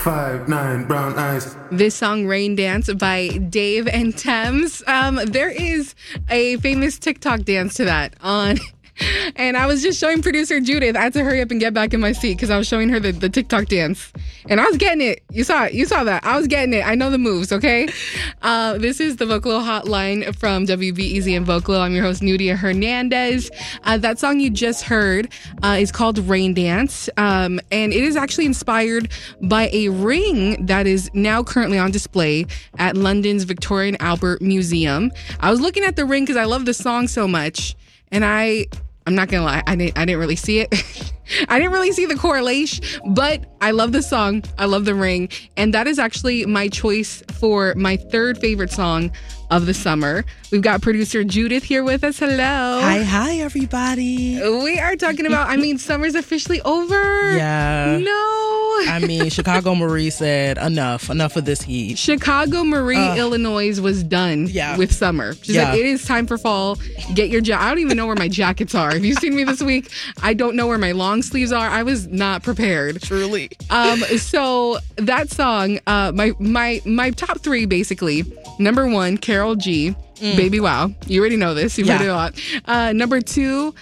5'9", brown eyes. This song, Rain Dance by Dave and Thames. There is a famous TikTok dance to that on... And I was just showing producer Judith. I had to hurry up and get back in my seat because I was showing her the TikTok dance. And I was getting it. You saw it. You saw that. I was getting it. I know the moves, okay? This is the Vocalo Hotline from WBEZ and Vocalo. I'm your host, Nudia Hernandez. That song you just heard is called Rain Dance. And it is actually inspired by a ring that is now currently on display at London's Victoria and Albert Museum. I was looking at the ring because I love the song so much. And I'm not gonna lie, I didn't really see it. I didn't really see the correlation, but I love the song. I love the ring. And that is actually my choice for my third favorite song of the summer. We've got producer Judith here with us. Hello. Hi, everybody. We are talking about, summer's officially over. Yeah. No. Chicago Marie said, enough of this heat. Chicago Marie, Illinois was done with summer. She's like, it is time for fall. Get your jacket. I don't even know where my jackets are. Have you seen me this week? I don't know where my long sleeves are. I was not prepared. Truly. So that song, my top three, basically. Number one, Karol G, Baby Wow. You already know this. You've heard it a lot. Number two,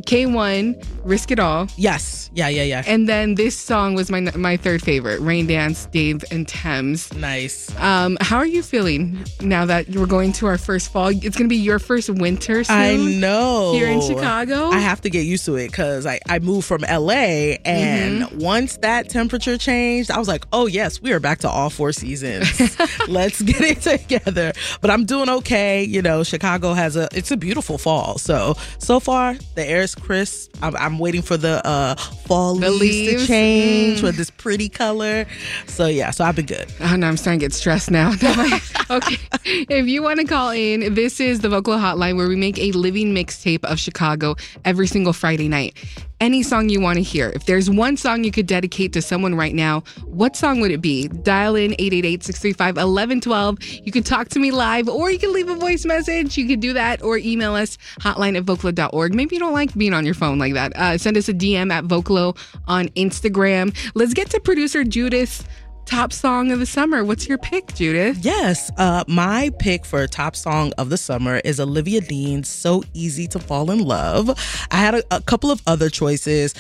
K1, Risk It All. Yes. Yeah. And then this song was my third favorite, Rain Dance, Dave and Thames. Nice. How are you feeling now that we're going to our first fall? It's going to be your first winter soon. I know. Here in Chicago. I have to get used to it because I moved from LA and once that temperature changed, I was like, oh yes, we are back to all four seasons. Let's get it together. But I'm doing okay. You know, Chicago it's a beautiful fall. So far the air is crisp. I'm waiting for the fall leaves to change with this pretty color. So I've been good. Oh no, I'm starting to get stressed now. Okay. If you want to call in, this is the Vocalo Hotline where we make a living mixtape of Chicago every single Friday night. Any song you want to hear. If there's one song you could dedicate to someone right now, what song would it be? Dial in 888-635-1112. You can talk to me live or you can leave a voice message. You can do that or email us hotline@vocalo.org. Maybe you don't like being on your phone like that. Send us a DM at Vocalo on Instagram. Let's get to producer Judith's top song of the summer. What's your pick, Judith? Yes. My pick for top song of the summer is Olivia Dean's So Easy to Fall in Love. I had a couple of other choices.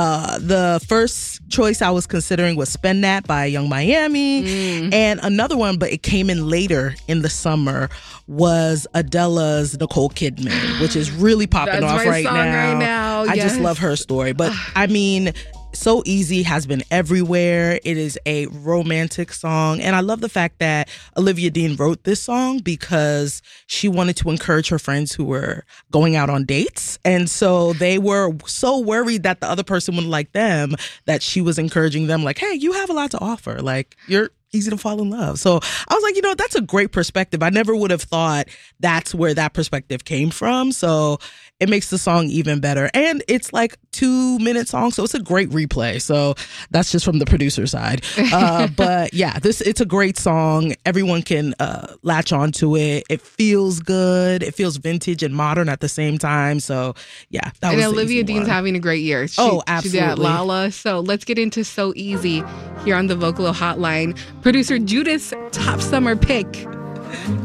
The first choice I was considering was Spend That by Young Miami. And another one, but it came in later in the summer, was Adele's Nicole Kidman, which is really popping off right now. I just love her story. But So Easy has been everywhere. It is a romantic song. And I love the fact that Olivia Dean wrote this song because she wanted to encourage her friends who were going out on dates. And so they were so worried that the other person wouldn't like them that she was encouraging them like, hey, you have a lot to offer. Like, you're easy to fall in love. So I was like, that's a great perspective. I never would have thought that's where that perspective came from. So it makes the song even better. And it's like 2-minute song, so it's a great replay. So that's just from the producer side. But it's a great song. Everyone can latch on to it. It feels good. It feels vintage and modern at the same time. So and Olivia Dean's having a great year. Absolutely. She's at Lala. So let's get into So Easy here on the Vocalo Hotline. Producer Judith's top summer pick.